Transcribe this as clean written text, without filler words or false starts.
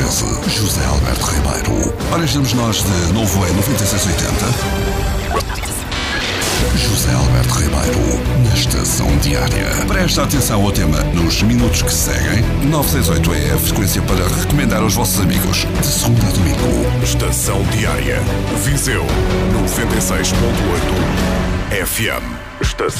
13, José Alberto Ribeiro. Ora, estamos nós de novo em 9680. José Alberto Ribeiro, na Estação Diária. Presta atenção ao tema nos minutos que seguem. 968 é a frequência para recomendar aos vossos amigos. De segunda a domingo. Estação Diária. Viseu 96.8 FM. Estação